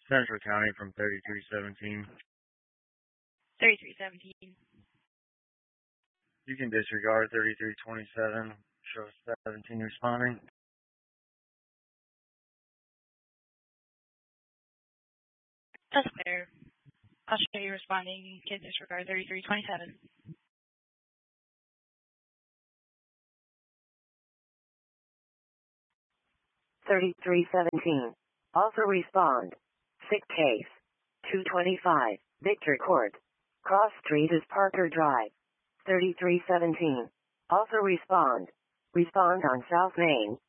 Central County from 3317. 3317. You can disregard 3327. Show 17 responding. That's fair. I'll show you responding. You can disregard 3327. 3317. Also respond. Sick case. 225. Victor Court. Cross Street is Parker Drive. 3317. Also respond. Respond on South Main.